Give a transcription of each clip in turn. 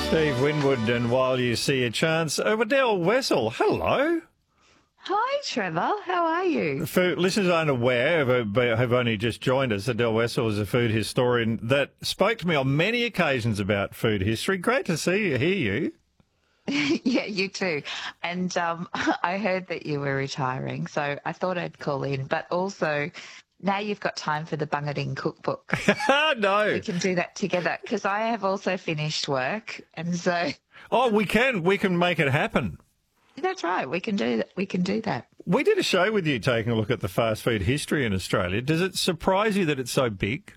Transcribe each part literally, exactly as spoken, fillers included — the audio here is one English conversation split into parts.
Steve Winwood, and While You See a Chance. Uh, Adele Wessel, hello. Hi, Trevor. How are you? For listeners unaware, have, have only just joined us, Adele Wessel is a food historian that spoke to me on many occasions about food history. Great to see you, hear you. Yeah, you too. And um, I heard that you were retiring, so I thought I'd call in. But also, now you've got time for the Bungading cookbook. No. We can do that together, because I have also finished work, and so... Oh, we can. We can make it happen. That's right. We can do that. We can do that. We did a show with you taking a look at the fast food history in Australia. Does it surprise you that it's so big?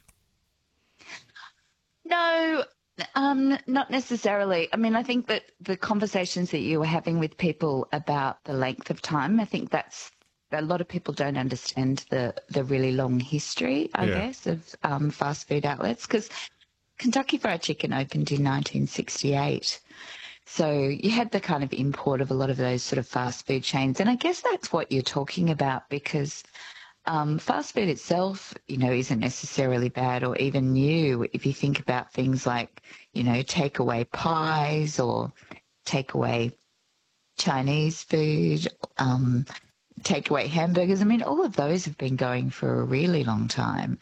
No, um, not necessarily. I mean, I think that the conversations that you were having with people about the length of time, I think that's a lot of people don't understand the, the really long history, I Yeah. guess, of um, fast food outlets, because Kentucky Fried Chicken opened in nineteen sixty-eight. So you had the kind of import of a lot of those sort of fast food chains. And I guess that's what you're talking about, because um, fast food itself, you know, isn't necessarily bad or even new if you think about things like, you know, takeaway pies or takeaway Chinese food, um, takeaway hamburgers. I mean, all of those have been going for a really long time.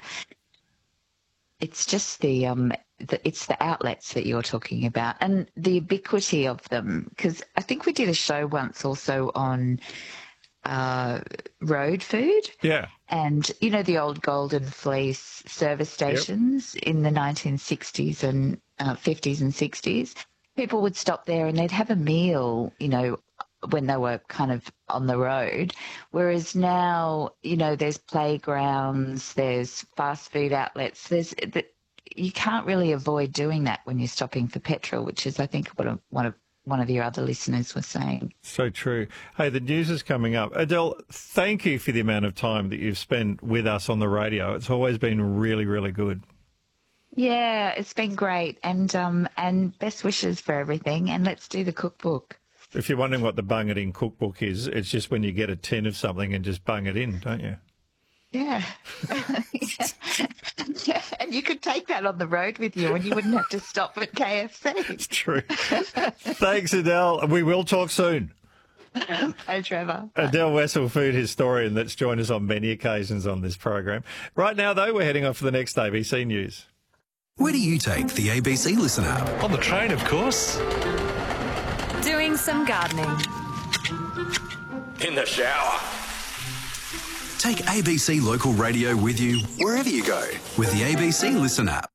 It's just the, um, the it's the outlets that you're talking about and the ubiquity of them. Because I think we did a show once also on uh, road food. Yeah. And, you know, the old Golden Fleece service stations yep. in the nineteen sixties and uh, fifties and sixties. People would stop there and they'd have a meal, you know, when they were kind of on the road, whereas now, you know, there's playgrounds, there's fast food outlets, there's the, you can't really avoid doing that when you're stopping for petrol, which is, I think, what a, one of one of your other listeners was saying. So true. Hey, the news is coming up. Adele, thank you for the amount of time that you've spent with us on the radio. It's always been really, really good. Yeah, it's been great, and um, and best wishes for everything, and let's do the cookbook. If you're wondering what the Bungading cookbook is, it's just when you get a tin of something and just bung it in, don't you? Yeah. yeah. yeah. And you could take that on the road with you and you wouldn't have to stop at K F C. It's true. Thanks, Adele. We will talk soon. Hi, Trevor. Adele Wessel, food historian, that's joined us on many occasions on this program. Right now, though, we're heading off for the next A B C News. Where do you take the A B C Listen app? On the train, of course. Doing some gardening. In the shower. Take A B C Local Radio with you wherever you go with the A B C Listen app.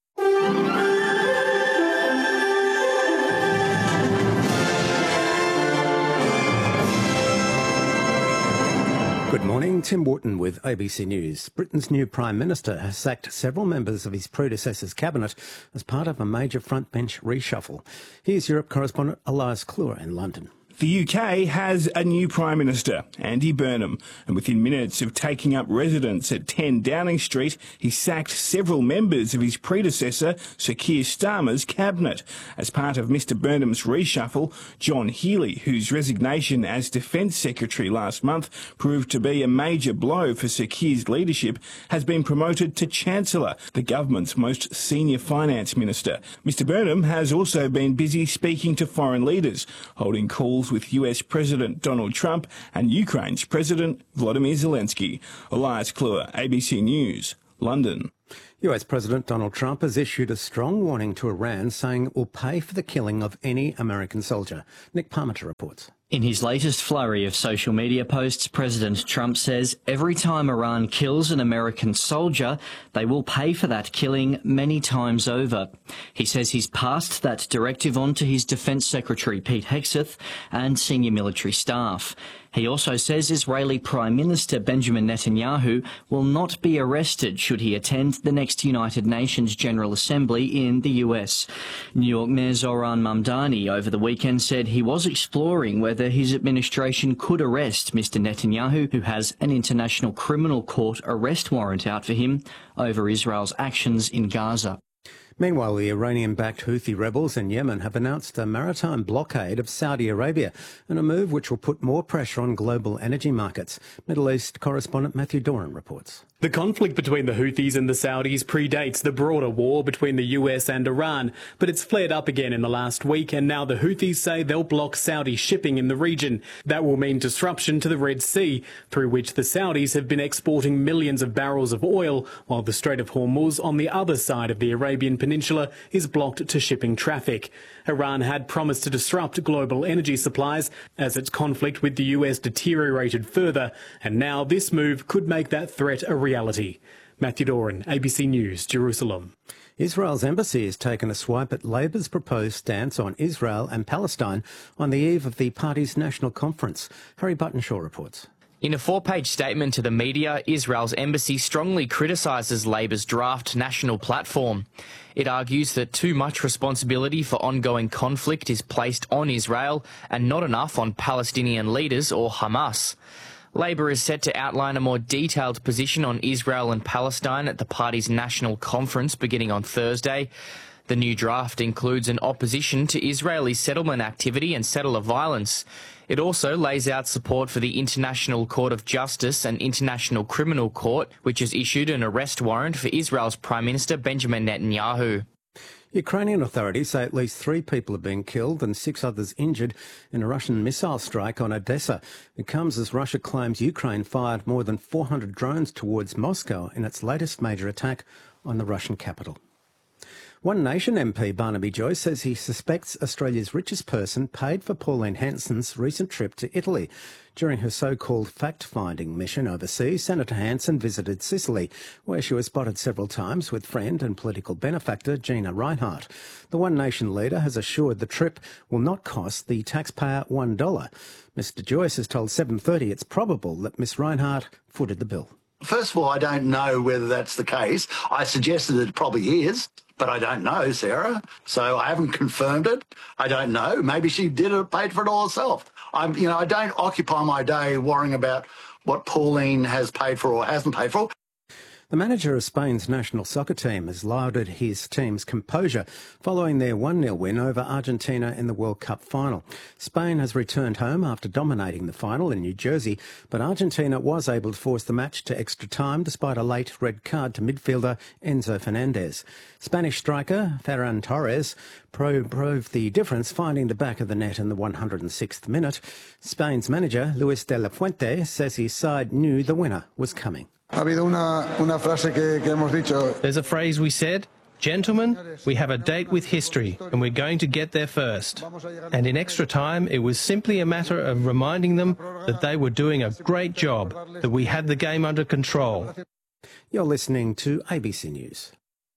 Good morning, Tim Wharton with A B C News. Britain's new Prime Minister has sacked several members of his predecessor's cabinet as part of a major frontbench reshuffle. Here's Europe correspondent Elias Kluwer in London. The U K has a new Prime Minister, Andy Burnham, and within minutes of taking up residence at ten Downing Street, he sacked several members of his predecessor, Sir Keir Starmer's cabinet. As part of Mr Burnham's reshuffle, John Healey, whose resignation as Defence Secretary last month proved to be a major blow for Sir Keir's leadership, has been promoted to Chancellor, the government's most senior finance minister. Mr Burnham has also been busy speaking to foreign leaders, holding calls with U S President Donald Trump and Ukraine's President Volodymyr Zelensky. Elias Kluwer, A B C News, London. U S President Donald Trump has issued a strong warning to Iran, saying it will pay for the killing of any American soldier. Nick Parmenter reports. In his latest flurry of social media posts, President Trump says every time Iran kills an American soldier, they will pay for that killing many times over. He says he's passed that directive on to his Defence Secretary Pete Hegseth and senior military staff. He also says Israeli Prime Minister Benjamin Netanyahu will not be arrested should he attend the next United Nations General Assembly in the U S. New York Mayor Zohran Mamdani over the weekend said he was exploring whether his administration could arrest Mr Netanyahu, who has an International Criminal Court arrest warrant out for him over Israel's actions in Gaza. Meanwhile, the Iranian-backed Houthi rebels in Yemen have announced a maritime blockade of Saudi Arabia, and a move which will put more pressure on global energy markets. Middle East correspondent Matthew Doran reports. The conflict between the Houthis and the Saudis predates the broader war between the U S and Iran, but it's flared up again in the last week, and now the Houthis say they'll block Saudi shipping in the region. That will mean disruption to the Red Sea, through which the Saudis have been exporting millions of barrels of oil, while the Strait of Hormuz on the other side of the Arabian Peninsula is blocked to shipping traffic. Iran had promised to disrupt global energy supplies as its conflict with the U S deteriorated further, and now this move could make that threat a reality. Matthew Doran, A B C News, Jerusalem. Israel's embassy has taken a swipe at Labor's proposed stance on Israel and Palestine on the eve of the party's national conference. Harry Buttonshaw reports. In a four-page statement to the media, Israel's embassy strongly criticises Labor's draft national platform. It argues that too much responsibility for ongoing conflict is placed on Israel and not enough on Palestinian leaders or Hamas. Labor is set to outline a more detailed position on Israel and Palestine at the party's national conference beginning on Thursday. The new draft includes an opposition to Israeli settlement activity and settler violence. It also lays out support for the International Court of Justice and International Criminal Court, which has issued an arrest warrant for Israel's Prime Minister Benjamin Netanyahu. Ukrainian authorities say at least three people have been killed and six others injured in a Russian missile strike on Odessa. It comes as Russia claims Ukraine fired more than four hundred drones towards Moscow in its latest major attack on the Russian capital. One Nation M P Barnaby Joyce says he suspects Australia's richest person paid for Pauline Hanson's recent trip to Italy. During her so-called fact-finding mission overseas, Senator Hanson visited Sicily, where she was spotted several times with friend and political benefactor Gina Rinehart. The One Nation leader has assured the trip will not cost the taxpayer one dollar. Mister Joyce has told seven thirty it's probable that Miss Rinehart footed the bill. First of all, I don't know whether that's the case. I suggested that it probably is, but I don't know, Sarah. So I haven't confirmed it. I don't know. Maybe she did it, paid for it all herself. I'm, you know, I don't occupy my day worrying about what Pauline has paid for or hasn't paid for. The manager of Spain's national soccer team has lauded his team's composure following their one nil win over Argentina in the World Cup final. Spain has returned home after dominating the final in New Jersey, but Argentina was able to force the match to extra time despite a late red card to midfielder Enzo Fernandez. Spanish striker Ferran Torres proved the difference, finding the back of the net in the one hundred sixth minute. Spain's manager, Luis de la Fuente, says his side knew the winner was coming. There's a phrase we said, gentlemen, we have a date with history and we're going to get there first. And in extra time, it was simply a matter of reminding them that they were doing a great job, that we had the game under control. You're listening to A B C News.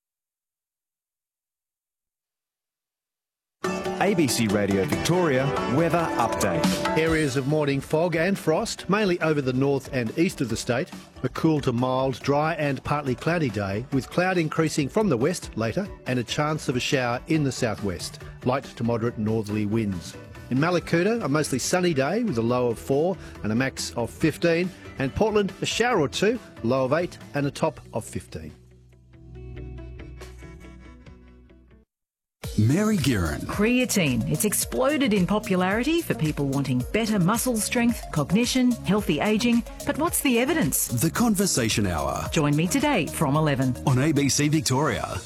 A B C Radio Victoria weather update. Areas of morning fog and frost, mainly over the north and east of the state. A cool to mild, dry and partly cloudy day, with cloud increasing from the west later and a chance of a shower in the southwest. Light to moderate northerly winds. In Mallacoota, a mostly sunny day with a low of four and a max of fifteen. And Portland, a shower or two, low of eight and a top of fifteen. Mary Guerin. Creatine. It's exploded in popularity for people wanting better muscle strength, cognition, healthy ageing. But what's the evidence? The Conversation Hour. Join me today from eleven. On A B C Victoria.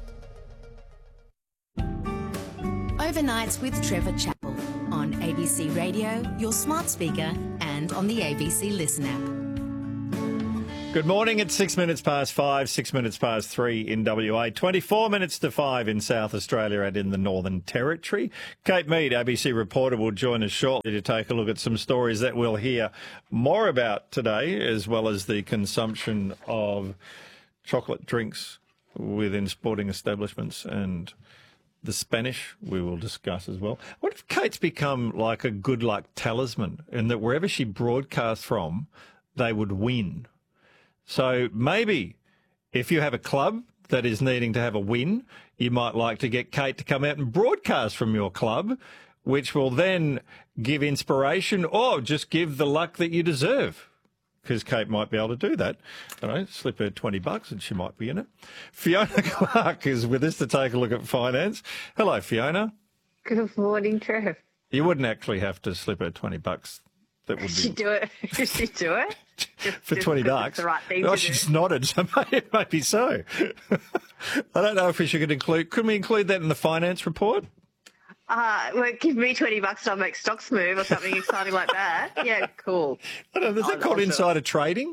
Overnights with Trevor Chappell. On A B C Radio, your smart speaker, and on the A B C Listen app. Good morning. It's six minutes past five, six minutes past three in W A, twenty-four minutes to five in South Australia and in the Northern Territory. Kate Mead, A B C reporter, will join us shortly to take a look at some stories that we'll hear more about today, as well as the consumption of chocolate drinks within sporting establishments and the Spanish we will discuss as well. What if Kate's become like a good luck talisman and that wherever she broadcasts from, they would win? So maybe if you have a club that is needing to have a win, you might like to get Kate to come out and broadcast from your club, which will then give inspiration or just give the luck that you deserve. because Kate might be able to do that. I don't know, slip her twenty bucks and she might be in it. Fiona Clark is with us to take a look at finance. Hello, Fiona. Good morning, Trev. You wouldn't actually have to slip her twenty bucks. That would be... Should do it. Should she do it? Just, For just twenty 'cause bucks. it's the right thing Oh, to she do. just nodded, so maybe, maybe so. I don't know if we should include, could we include that in the finance report? Uh, well, give me twenty bucks and I'll make stocks move or something exciting like that. Yeah, cool. I don't know, is that I'll- called I'll do it. insider trading?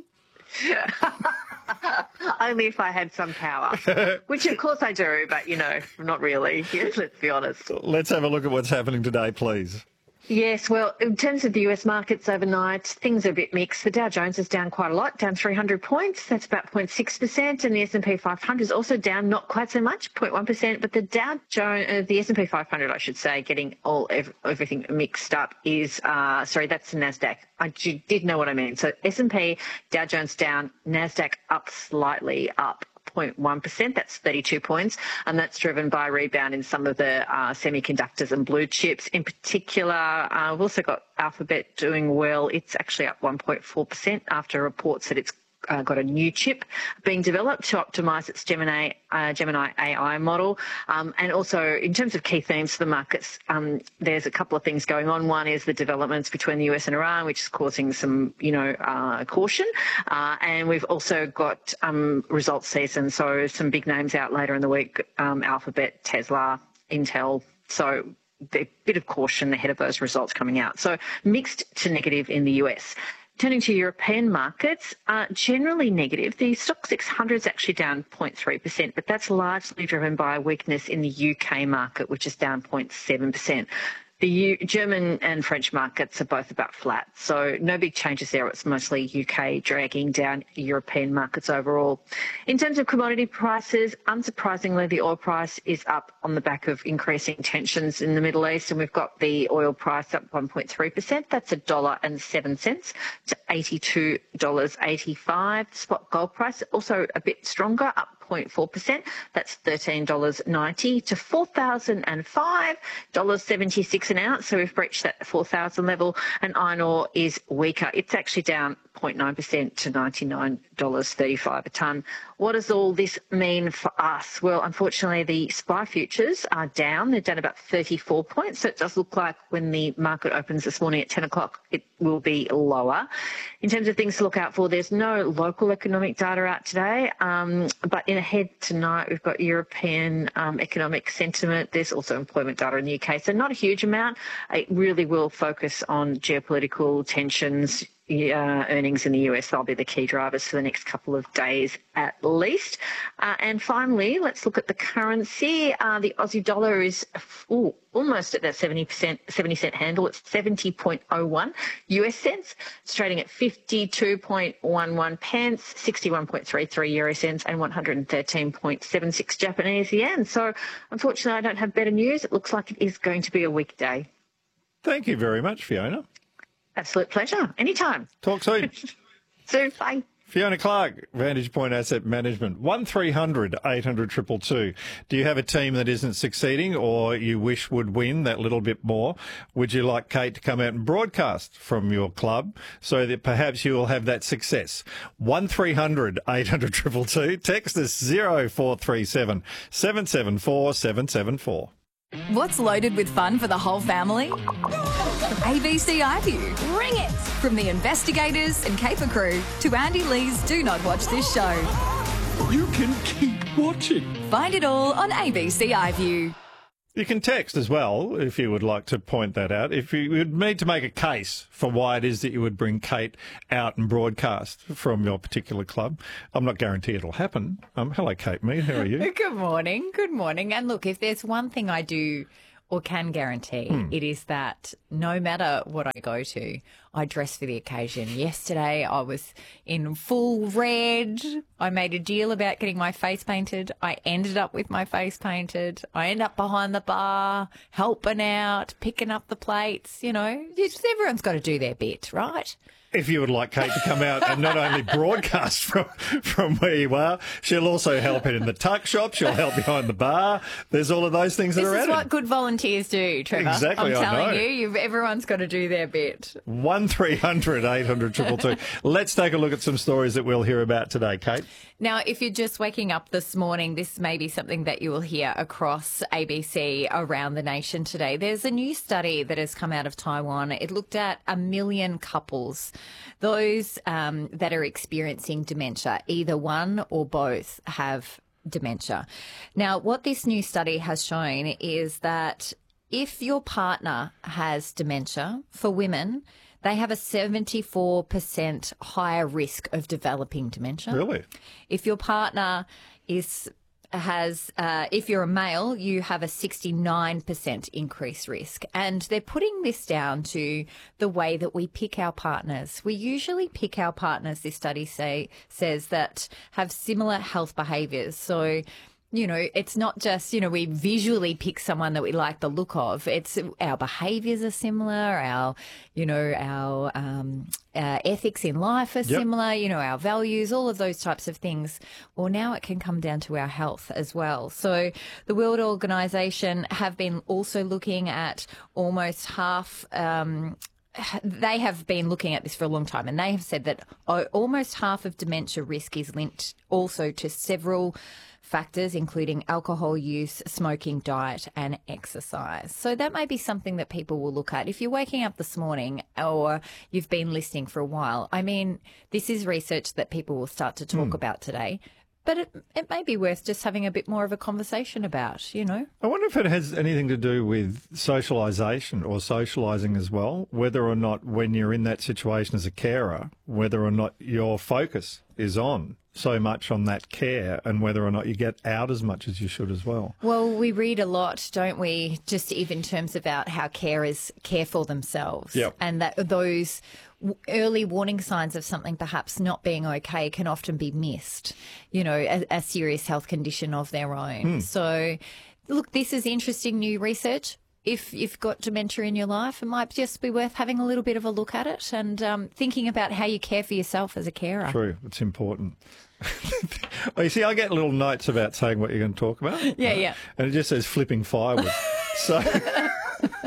Only if I had some power, which of course I do, but you know, not really. Let's be honest. Let's have a look at what's happening today, please. Yes, well, in terms of the U S markets overnight, things are a bit mixed. The Dow Jones is down quite a lot, down three hundred points. That's about zero point six percent. And the S and P five hundred is also down, not quite so much, zero point one percent. But the Dow Jones, uh, the S and P five hundred, I should say, getting all ev- everything mixed up is, uh, sorry, that's the NASDAQ. I d- did know what I meant. So S and P, Dow Jones down, NASDAQ up slightly, up zero point one percent. That's thirty-two points, and that's driven by a rebound in some of the uh, semiconductors and blue chips. In particular, uh, we've also got Alphabet doing well. It's actually up one point four percent after reports that it's Uh, got a new chip being developed to optimise its Gemini uh, Gemini A I model. Um, and also, in terms of key themes for the markets, um, there's a couple of things going on. One is the developments between the U S and Iran, which is causing some, you know, uh, caution. Uh, and we've also got um, results season, so some big names out later in the week, um, Alphabet, Tesla, Intel. So a bit of caution ahead of those results coming out. So mixed to negative in the U S. Turning to European markets, uh, generally negative. The stock six hundred is actually down zero point three percent, but that's largely driven by weakness in the U K market, which is down zero point seven percent. The U- German and French markets are both about flat, so no big changes there. It's mostly U K dragging down European markets overall. In terms of commodity prices, unsurprisingly, the oil price is up on the back of increasing tensions in the Middle East, and we've got the oil price up one point three percent. That's a dollar and seven cents to eighty-two dollars eighty-five. Spot gold price also a bit stronger, up zero point four percent. That's thirteen dollars ninety to four thousand five dollars seventy-six an ounce. So we've breached that four thousand level, and iron ore is weaker. It's actually down zero point nine percent to ninety-nine dollars thirty-five a tonne. What does all this mean for us? Well, unfortunately, the S P I futures are down. They're down about thirty-four points. So it does look like when the market opens this morning at ten o'clock, it will be lower. In terms of things to look out for, there's no local economic data out today. Um, but in ahead tonight, we've got European um, economic sentiment. There's also employment data in the U K. So not a huge amount. It really will focus on geopolitical tensions, Uh, earnings in the U S. They'll be the key drivers for the next couple of days at least. Uh, and finally, let's look at the currency. Uh, the Aussie dollar is ooh, almost at that seventy percent, seventy cent handle. It's seventy point oh one U S cents. It's trading at fifty-two point one one pence, sixty-one point three three euro cents, and one hundred thirteen point seven six Japanese yen. So unfortunately, I don't have better news. It looks like it is going to be a weekday. Thank you very much, Fiona. Absolute pleasure. Anytime. Talk soon. Soon. Bye. Fiona Clark, Vantage Point Asset Management, one three hundred eight hundred two two two. Do you have a team that isn't succeeding or you wish would win that little bit more? Would you like Kate to come out and broadcast from your club so that perhaps you will have that success? one three hundred eight hundred two two two. Text us zero four three seven seven seven four seven seven four. What's loaded with fun for the whole family? A B C iView. Ring it! From the investigators and caper crew to Andy Lee's Do Not Watch This Show. You can keep watching. Find it all on A B C iView. You can text as well if you would like to point that out. If you would need to make a case for why it is that you would bring Kate out and broadcast from your particular club. I'm not guaranteeing it'll happen. Um, hello, Kate Mead. How are you? Good morning. Good morning. And look, if there's one thing I do or can guarantee, Hmm. it is that no matter what I go to, I dress for the occasion. Yesterday, I was in full red. I made a deal about getting my face painted. I ended up with my face painted. I end up behind the bar, helping out, picking up the plates. You know, just everyone's got to do their bit, right? if you would like Kate to come out and not only broadcast from, from where you are, she'll also help in the tuck shop, she'll help behind the bar. There's all of those things that This are is added. what good volunteers do, Trevor. Exactly, I'm I telling know. you, you've, everyone's got to do their bit. one three hundred eight hundred two two two. Let's take a look at some stories that we'll hear about today, Kate. Now, if you're just waking up this morning, this may be something that you will hear across A B C around the nation today. There's a new study that has come out of Taiwan. It looked at a million couples, those um, that are experiencing dementia. Either one or both have dementia. Now, what this new study has shown is that if your partner has dementia, for women, they have a seventy-four percent higher risk of developing dementia. Really? If your partner is has, uh, if you're a male, you have a sixty-nine percent increased risk. And they're putting this down to the way that we pick our partners. We usually pick our partners, this study say says, that have similar health behaviours. So, you know, it's not just, you know, we visually pick someone that we like the look of. It's our behaviours are similar, our, you know, our um, uh, ethics in life are Yep. similar, you know, our values, all of those types of things. Well, now it can come down to our health as well. So the World Organisation have been also looking at almost half um they have been looking at this for a long time, and they have said that uh, almost half of dementia risk is linked also to several factors, including alcohol use, smoking, diet, and exercise. So that may be something that people will look at. If you're waking up this morning or you've been listening for a while, I mean, this is research that people will start to talk Mm. about today. But it, it may be worth just having a bit more of a conversation about, you know. I wonder if it has anything to do with socialisation or socialising as well, whether or not when you're in that situation as a carer, whether or not your focus is on so much on that care and whether or not you get out as much as you should as well. Well, we read a lot, don't we, just even in terms about how carers care for themselves. Yep. And that those w- early warning signs of something perhaps not being okay can often be missed, you know, a, a serious health condition of their own. Hmm. So, look, this is interesting new research. If you've got dementia in your life, it might just be worth having a little bit of a look at it and um, thinking about how you care for yourself as a carer. True, it's important. Well, you see, I get little notes about saying what you're going to talk about. Yeah, yeah. And it just says flipping firewood. So, I,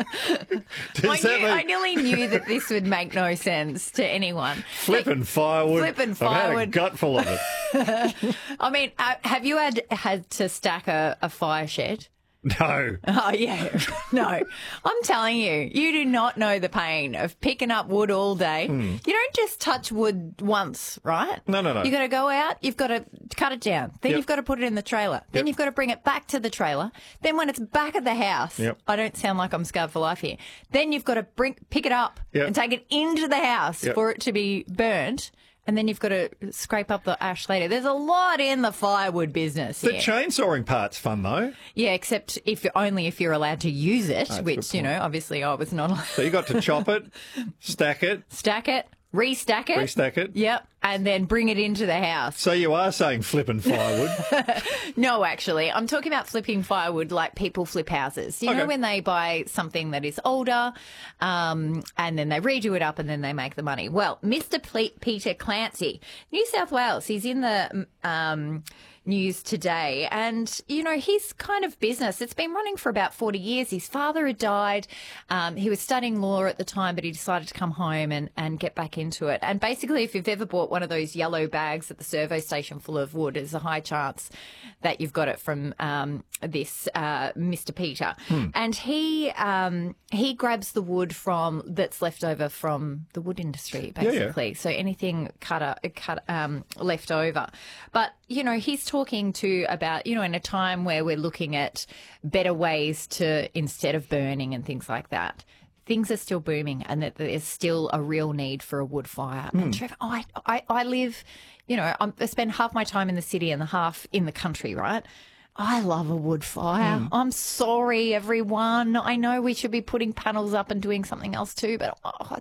does that knew, I mean nearly knew that this would make no sense to anyone. flipping firewood? Flipping I've had a firewood. gutful of it. I mean, uh, have you had had to stack a, a fire shed? No. Oh, yeah. No. I'm telling you, you do not know the pain of picking up wood all day. Hmm. You don't just touch wood once, right? No, no, no. You've got to go out, you've got to cut it down. Then Yep. you've got to put it in the trailer. Then Yep. you've got to bring it back to the trailer. Then when it's back at the house, Yep. I don't sound like I'm scarred for life here. Then you've got to bring, pick it up Yep. and take it into the house Yep. for it to be burnt. And then you've got to scrape up the ash later. There's a lot in the firewood business The here. chainsawing part's fun, though. Yeah, except if you're, only if you're allowed to use it, That's a which, good you know, point. obviously I was not allowed. So you got to chop it, stack it, Stack it, restack it. restack it. Yep, and then bring it into the house. So you are saying flipping firewood. No, actually, I'm talking about flipping firewood like people flip houses. You Okay. know, when they buy something that is older um, and then they redo it up and then they make the money. Well, Mister Ple- Peter Clancy, New South Wales, he's in the um, news today. And, you know, his kind of business, it's been running for about forty years. His father had died. Um, he was studying law at the time, but he decided to come home and, and get back into it. And basically, if you've ever bought one of those yellow bags at the servo station full of wood, there's a high chance that you've got it from um, this uh, Mister Peter. Hmm. And he um, he grabs the wood from that's left over from the wood industry, Yeah, yeah. basically. So anything cut, uh, cut um, left over. But, you know, he's talking to about, you know, in a time where we're looking at better ways to, instead of burning and things like that, things are still booming and that there's still a real need for a wood fire. Hmm. And Trevor, I, I, I live, you know, I'm, I spend half my time in the city and the half in the country, right? I love a wood fire. Mm. I'm sorry, everyone. I know we should be putting panels up and doing something else too, but oh, I